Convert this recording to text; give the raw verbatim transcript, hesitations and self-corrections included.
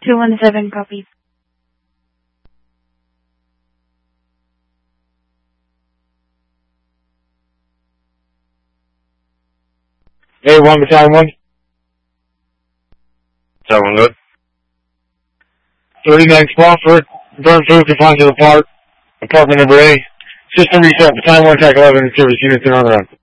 two one seven, copy. A one, battalion one. Someone good? thirty-nine Spofford, burn through, confined to the park, apartment number A. System reset, battalion one, attack eleven, service units in on the run.